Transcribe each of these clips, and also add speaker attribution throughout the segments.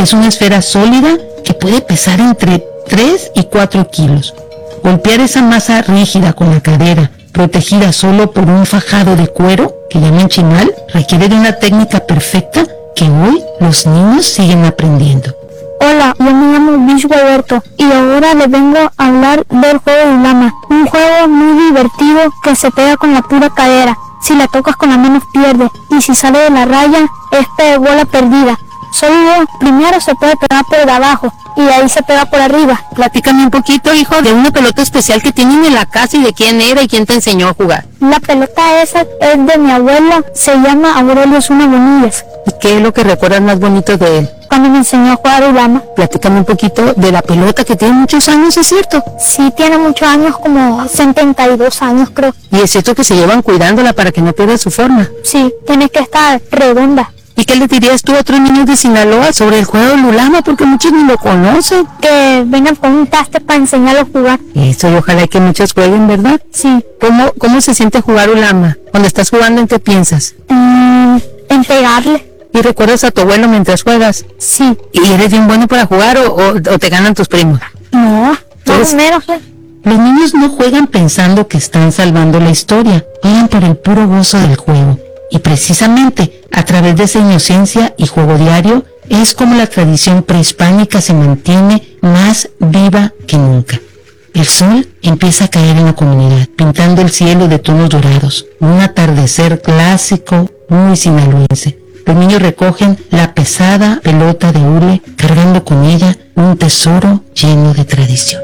Speaker 1: Es una esfera sólida que puede pesar entre 3 y 4 kilos. Golpear esa masa rígida con la cadera, protegida solo por un fajado de cuero, que llaman chimal, requiere de una técnica perfecta que hoy los niños siguen aprendiendo.
Speaker 2: Hola, yo me llamo Luis Roberto y ahora les vengo a hablar del juego Ulama, un juego muy divertido que se pega con la pura cadera. Si la tocas con la mano pierde y si sale de la raya es bola perdida. Solo primero se puede pegar por de abajo y de ahí se pega por arriba.
Speaker 1: Platícame un poquito, hijo, de una pelota especial que tienen en la casa y de quién era y quién te enseñó a jugar.
Speaker 2: La pelota esa es de mi abuelo, se llama Aurelio Zuna Bonillas.
Speaker 1: ¿Y qué es lo que recuerdas más bonito de él?
Speaker 2: Cuando me enseñó a jugar Ulama.
Speaker 1: Platícame un poquito de la pelota que tiene muchos años, ¿es cierto?
Speaker 2: Sí, tiene muchos años, como 72 años creo.
Speaker 1: ¿Y es cierto que se llevan cuidándola para que no pierda su forma?
Speaker 2: Sí, tiene que estar redonda.
Speaker 1: ¿Y qué le dirías tú a otros niños de Sinaloa sobre el juego del Ulama? Porque muchos ni lo conocen.
Speaker 2: Que vengan con un taste para enseñarlos a jugar.
Speaker 1: Eso, y ojalá que muchos jueguen, ¿verdad?
Speaker 2: Sí.
Speaker 1: ¿Cómo se siente jugar Ulama? Cuando estás jugando, ¿en qué piensas?
Speaker 2: En pegarle.
Speaker 1: ¿Y recuerdas a tu abuelo mientras juegas?
Speaker 2: Sí.
Speaker 1: ¿Y eres bien bueno para jugar o te ganan tus primos?
Speaker 2: No, más o menos.
Speaker 1: Los niños no juegan pensando que están salvando la historia, juegan por el puro gozo del juego. Y precisamente, a través de esa inocencia y juego diario, es como la tradición prehispánica se mantiene más viva que nunca. El sol empieza a caer en la comunidad, pintando el cielo de tonos dorados. Un atardecer clásico, muy sinaloense. Los niños recogen la pesada pelota de hule, cargando con ella un tesoro lleno de tradición.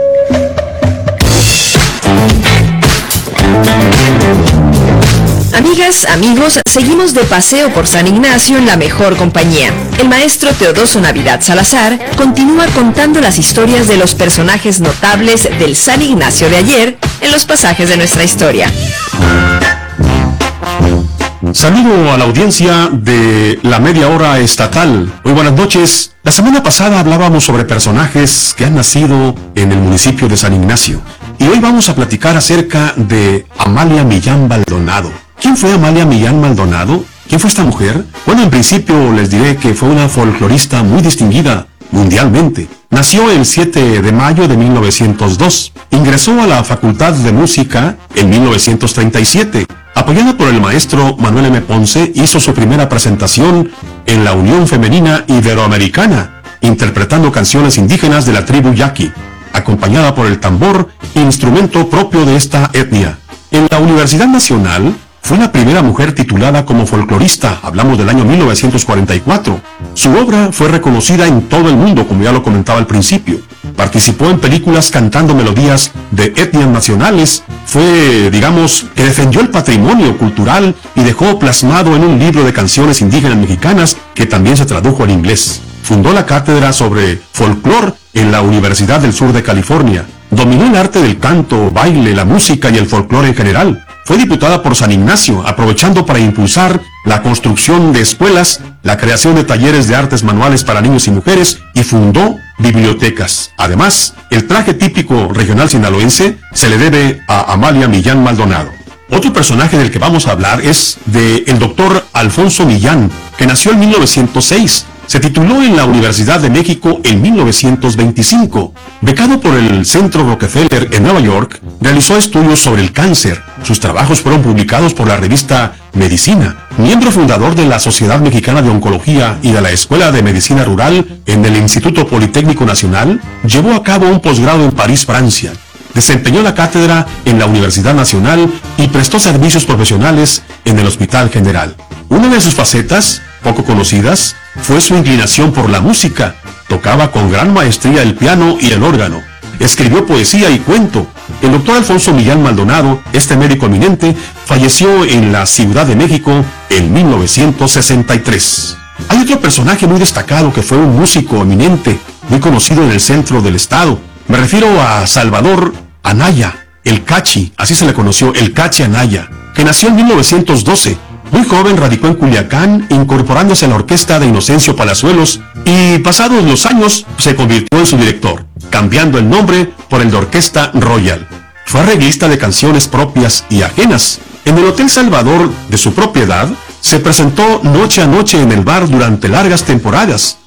Speaker 3: Amigas, amigos, seguimos de paseo por San Ignacio en la mejor compañía. El maestro Teodoso Navidad Salazar continúa contando las historias de los personajes notables del San Ignacio de ayer en los pasajes de nuestra historia.
Speaker 4: Saludo a la audiencia de la Media Hora Estatal. Muy buenas noches. La semana pasada hablábamos sobre personajes que han nacido en el municipio de San Ignacio. Y hoy vamos a platicar acerca de Amalia Millán Maldonado. ¿Quién fue Amalia Millán Maldonado? ¿Quién fue esta mujer? Bueno, en principio les diré que fue una folclorista muy distinguida mundialmente. Nació el 7 de mayo de 1902. Ingresó a la Facultad de Música en 1937. Apoyada por el maestro Manuel M. Ponce, hizo su primera presentación en la Unión Femenina Iberoamericana, interpretando canciones indígenas de la tribu Yaqui, acompañada por el tambor, instrumento propio de esta etnia. En la Universidad Nacional, fue la primera mujer titulada como folclorista, hablamos del año 1944. Su obra fue reconocida en todo el mundo, como ya lo comentaba al principio. Participó en películas cantando melodías de etnias nacionales. Fue, digamos, que defendió el patrimonio cultural y dejó plasmado en un libro de canciones indígenas mexicanas que también se tradujo al inglés. Fundó la cátedra sobre folclor en la Universidad del Sur de California. Dominó el arte del canto, baile, la música y el folclore en general. Fue diputada por San Ignacio, aprovechando para impulsar la construcción de escuelas, la creación de talleres de artes manuales para niños y mujeres y fundó bibliotecas. Además, el traje típico regional sinaloense se le debe a Amalia Millán Maldonado. Otro personaje del que vamos a hablar es del doctor Alfonso Millán, que nació en 1906. Se tituló en la Universidad de México en 1925. Becado por el Centro Rockefeller en Nueva York, realizó estudios sobre el cáncer. Sus trabajos fueron publicados por la revista Medicina. Miembro fundador de la Sociedad Mexicana de Oncología y de la Escuela de Medicina Rural en el Instituto Politécnico Nacional, llevó a cabo un posgrado en París, Francia. Desempeñó la cátedra en la Universidad Nacional y prestó servicios profesionales en el Hospital General. Una de sus facetas, poco conocidas, fue su inclinación por la música. Tocaba con gran maestría el piano y el órgano. Escribió poesía y cuento. El doctor Alfonso Millán Maldonado, este médico eminente, falleció en la Ciudad de México en 1963. Hay otro personaje muy destacado que fue un músico eminente, muy conocido en el centro del estado. Me refiero a Salvador Anaya, el Cachi, así se le conoció, el Cachi Anaya, que nació en 1912. Muy joven radicó en Culiacán, incorporándose a la orquesta de Inocencio Palazuelos y pasados los años se convirtió en su director, cambiando el nombre por el de Orquesta Royal. Fue arreglista de canciones propias y ajenas. En el Hotel Salvador de su propiedad, se presentó noche a noche en el bar durante largas temporadas.